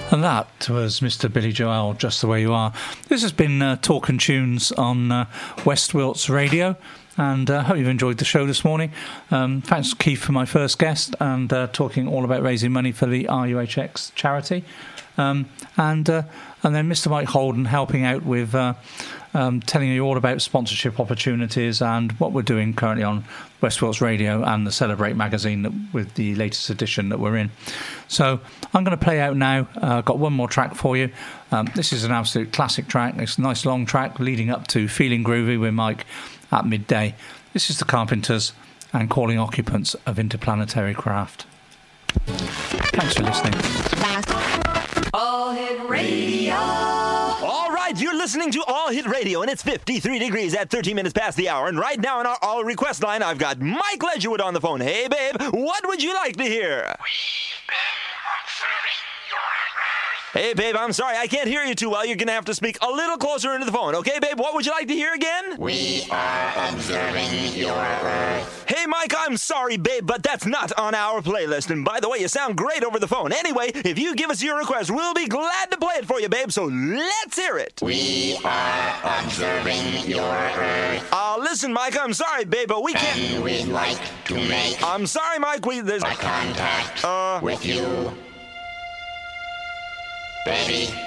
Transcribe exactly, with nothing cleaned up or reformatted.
And that was Mister Billy Joel, Just the Way You Are. This has been uh, Talk and Tunes on uh, West Wilts Radio, and I uh, hope you've enjoyed the show this morning. Um, thanks, Keith, for my first guest, and uh, talking all about raising money for the R U H X charity. Um, and uh, and then Mister Mike Holden helping out with uh, um, telling you all about sponsorship opportunities and what we're doing currently on West Wilts Radio and the Celebrate magazine that, with the latest edition that we're in. So I'm going to play out now. I've uh, got one more track for you. Um, this is an absolute classic track. It's a nice long track leading up to Feeling Groovy with Mike at midday. This is the Carpenters and Calling Occupants of Interplanetary Craft. Thanks for listening. All Hit Radio. All right, you're listening to All Hit Radio, and it's fifty-three degrees at thirteen minutes past the hour. And right now on our All Request line, I've got Mike Ledgerwood on the phone. Hey, babe, what would you like to hear? We've been observing your Earth. Hey, babe, I'm sorry, I can't hear you too well. You're going to have to speak a little closer into the phone. Okay, babe, what would you like to hear again? We are observing your Earth. Hey, Mike, I'm sorry, babe, but that's not on our playlist. And by the way, you sound great over the phone. Anyway, if you give us your request, we'll be glad to play it for you, babe, so let's hear it. We are observing your Earth. Uh, listen, Mike, I'm sorry, babe, but we can't... And we'd like to make... I'm sorry, Mike, we... There's... a contact Uh... with you. Baby.